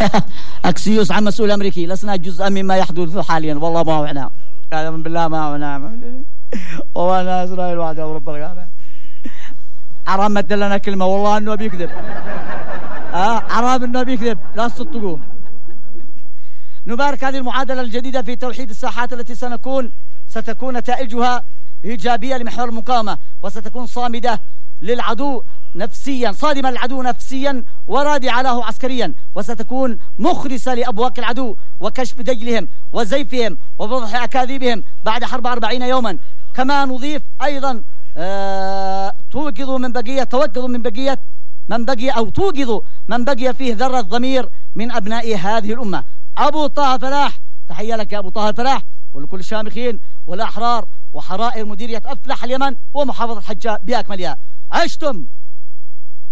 أكسيوس عن مسؤول أمريكي لسنا جزءا مما يحدث حاليا، والله ما هو احنا، من بالله ما هو نعم والله أنا إسرائيل واحد يا رب العالمين. حرام ما لنا كلمة والله إنه بيكذب، حرام إنه بيكذب، لا تصدقوه. نبارك هذه المعادلة الجديدة في توحيد الساحات التي ستكون نتائجها إيجابية لمحور المقاومة، وستكون صامدة للعدو نفسيا، صادمة للعدو نفسيا ورادعة له عسكريا، وستكون مخرسة لأبواق العدو وكشف دجلهم وزيفهم وفضح أكاذيبهم بعد حرب 40 يوما. كما نضيف أيضا توقظوا من بقي فيه ذرة ضمير من أبناء هذه الأمة. أبو طه فلاح، تحية لك يا أبو طه فلاح، ولكل الشامخين والأحرار وحرائر مديرية أفلح اليمن ومحافظة حجة بأكملها. عشتم.